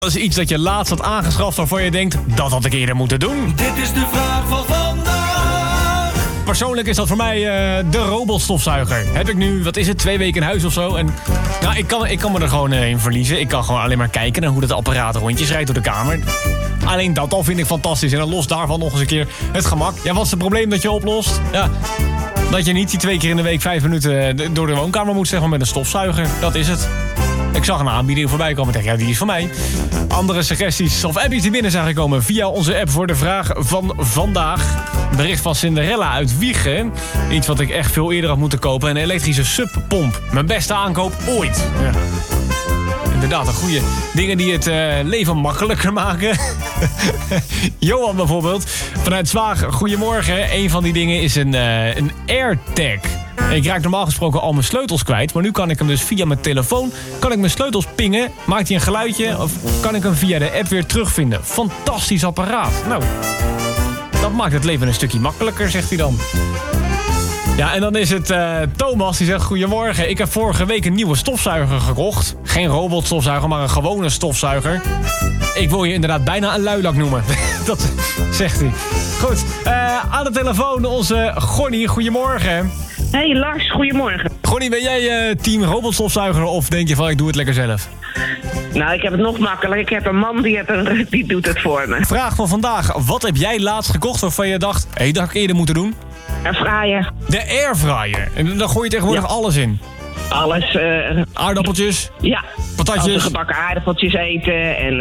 Wat is iets dat je laatst had aangeschaft waarvan je denkt, dat had ik eerder moeten doen? Dit is de vraag van vandaag. Persoonlijk is dat voor mij de robotstofzuiger. Heb ik nu, 2 weken in huis of zo. En nou, ik kan me er gewoon in verliezen. Ik kan gewoon alleen maar kijken naar hoe dat apparaat rondjes rijdt door de kamer. Alleen dat al vind ik fantastisch. En dan los daarvan nog eens een keer het gemak. Ja, wat is het probleem dat je oplost? Ja, dat je niet die 2 keer in de week 5 minuten door de woonkamer moet, zeg maar, met een stofzuiger. Dat is het. Ik zag een aanbieding voorbij komen en dacht, ja, die is van mij. Andere suggesties of appjes die binnen zijn gekomen via onze app voor de vraag van vandaag. Bericht van Cinderella uit Wiegen. Iets wat ik echt veel eerder had moeten kopen. Een elektrische subpomp. Mijn beste aankoop ooit. Ja. Inderdaad, een goede dingen die het leven makkelijker maken. Johan bijvoorbeeld, vanuit Zwaag, goedemorgen. Een van die dingen is een AirTag. Ik raak normaal gesproken al mijn sleutels kwijt, maar nu kan ik hem dus via mijn telefoon, kan ik mijn sleutels pingen, maakt hij een geluidje of kan ik hem via de app weer terugvinden. Fantastisch apparaat. Nou, dat maakt het leven een stukje makkelijker, zegt hij dan. Ja, en dan is het Thomas die zegt, goedemorgen. Ik heb vorige week een nieuwe stofzuiger gekocht. Geen robotstofzuiger, maar een gewone stofzuiger. Ik wil je inderdaad bijna een luilak noemen. Dat zegt hij. Goed, aan de telefoon onze Gonnie. Goedemorgen. Hey Lars, goedemorgen. Gonnie, ben jij team robotstofzuiger of denk je van ik doe het lekker zelf? Nou, ik heb het nog makkelijk. Ik heb een man die doet het voor me. Vraag van vandaag. Wat heb jij laatst gekocht waarvan je dacht, dat had ik eerder moeten doen? Airfryer. De airfryer. En dan gooi je tegenwoordig alles in. Alles. Aardappeltjes? Ja. Patatjes? Gebakken aardappeltjes eten en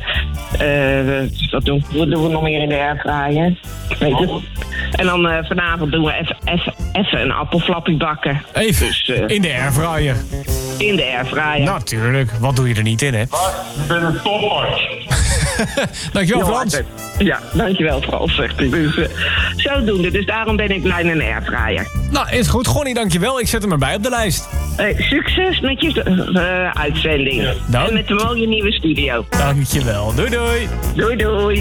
wat doen we nog meer in de airfryer? Weet je? En dan vanavond doen we even een appelflappie bakken. Even? Dus, in de airfryer? In de airfryer. Natuurlijk. Wat doe je er niet in, hè? Ik ben een topper. Dankjewel, Frans. Ja, dankjewel Frans, zegt hij. Dus zodoende. Dus daarom ben ik blij met een airfryer. Nou, is goed. Gonnie, dankjewel. Ik zet hem erbij op de lijst. Succes met je uitzending. Dank. En met de mooie nieuwe studio. Dankjewel. Doei, doei. Doei, doei.